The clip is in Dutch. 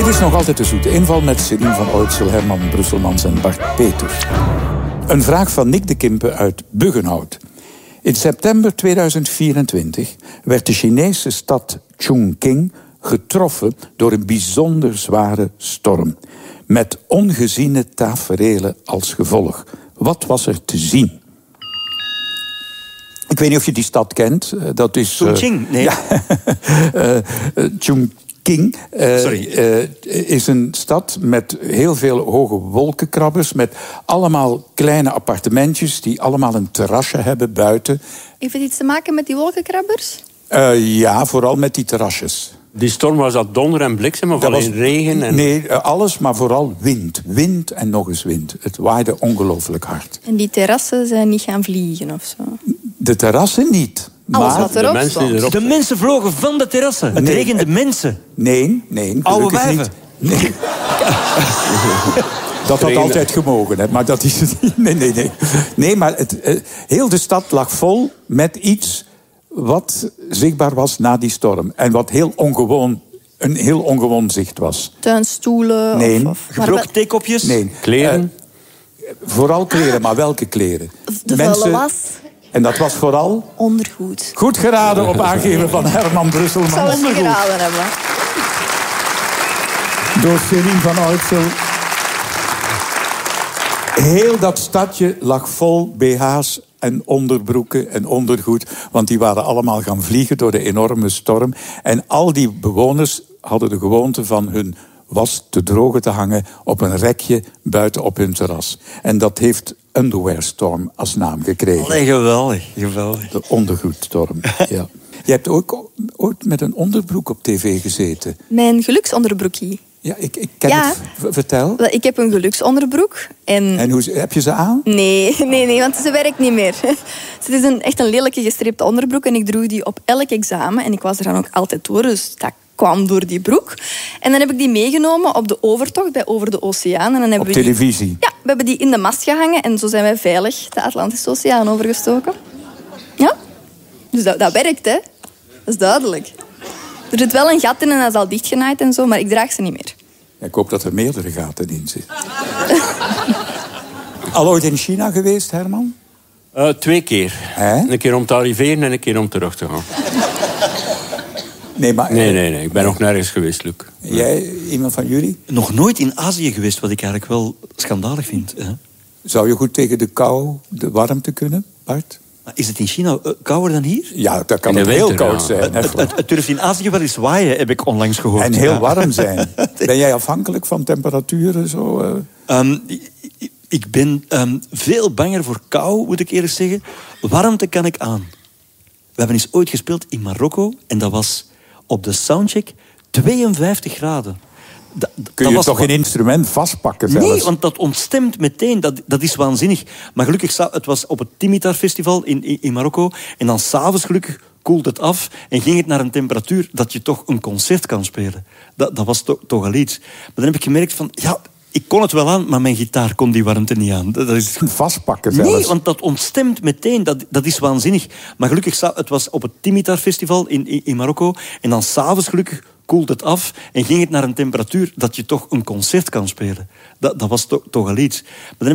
Dit is nog altijd de zoete inval met Céline van Oytsel, Herman Brusselmans en Bart Peters. Een vraag van Nick de Kimpe uit Buggenhout. In september 2024 werd de Chinese stad Chongqing getroffen door een bijzonder zware storm. Met ongeziene taferelen als gevolg. Wat was er te zien? Ik weet niet of je die stad kent. Dat is... Chongqing, nee. Ja, Chongqing is een stad met heel veel hoge wolkenkrabbers, met allemaal kleine appartementjes die allemaal een terrasje hebben buiten. Heeft het iets te maken met die wolkenkrabbers? Ja, vooral met die terrasjes. Die storm, was dat donder en bliksem of alleen regen? En... Nee, alles, maar vooral wind. Wind en nog eens wind. Het waaide ongelooflijk hard. En die terrassen zijn niet gaan vliegen of zo? De terrassen niet. Alles maar wat erop stond. De mensen vlogen van de terrassen. Het regende mensen. Nee. Oude wijven. Nee. Dat had altijd gemogen, hè, maar dat is het niet. Nee. Nee, maar heel de stad lag vol met iets wat zichtbaar was na die storm. En wat een heel ongewoon zicht was. Tuinstoelen? Nee. Gebroken theekopjes? Nee. Kleren? Vooral kleren, maar welke kleren? De vuile was? En dat was vooral? Ondergoed. Goed geraden op aangeven van Herman Brusselmans. Zou het niet geraden hebben. Door Céline van Oytsel. Heel dat stadje lag vol BH's en onderbroeken en ondergoed. Want die waren allemaal gaan vliegen door de enorme storm. En al die bewoners hadden de gewoonte van hun was te drogen te hangen op een rekje buiten op hun terras. En dat heeft Underwear Storm als naam gekregen. Allee, geweldig. De ondergoedstorm, ja. Je hebt ook ooit met een onderbroek op tv gezeten. Mijn geluksonderbroekje. Ja, ik ken het. Vertel. Ik heb een geluksonderbroek. En hoe, heb je ze aan? Nee, want ze werkt niet meer. Het is echt een lelijke gestripte onderbroek en ik droeg die op elk examen. En ik was er dan ook altijd door, dus dat kwam door die broek. En dan heb ik die meegenomen op de overtocht bij Over de Oceaan. En dan hebben op televisie? We hebben die in de mast gehangen en zo zijn wij veilig de Atlantische Oceaan overgestoken. Ja, dus dat werkt, hè. Dat is duidelijk. Er zit wel een gat in en dat is al dichtgenaaid en zo, maar ik draag ze niet meer. Ik hoop dat er meerdere gaten in zitten. Al ooit in China geweest, Herman? 2 keer. Een keer om te arriveren en een keer om terug te gaan. Nee. Ik ben nog nergens geweest, Luc. Jij, iemand van jullie? Nog nooit in Azië geweest, wat ik eigenlijk wel schandalig vind. Hè? Zou je goed tegen de kou, de warmte kunnen, Bart? Maar is het in China kouder dan hier? Ja, dat kan heel koud zijn. Het durft in Azië wel eens waaien, heb ik onlangs gehoord. En heel warm zijn. Ben jij afhankelijk van temperaturen? Zo, Ik ben veel banger voor kou, moet ik eerlijk zeggen. Warmte kan ik aan. We hebben eens ooit gespeeld in Marokko en dat was op de soundcheck 52 graden. Kun je toch geen instrument vastpakken zelfs? Nee, want dat ontstemt meteen. Dat is waanzinnig. Maar gelukkig, het was op het Timitar Festival in Marokko. En dan s'avonds gelukkig koelt het af en ging het naar een temperatuur dat je toch een concert kan spelen. Dat was toch al iets. Maar dan heb ik gemerkt van, ja, ik kon het wel aan, maar mijn gitaar kon die warmte niet aan. Dat is vastpakken zelfs. Nee, want dat ontstemt meteen. Dat is waanzinnig. Maar gelukkig, het was op het Timitar Festival in Marokko. En dan s'avonds gelukkig koelt het af en ging het naar een temperatuur dat je toch een concert kan spelen. Dat was toch al iets. Maar dan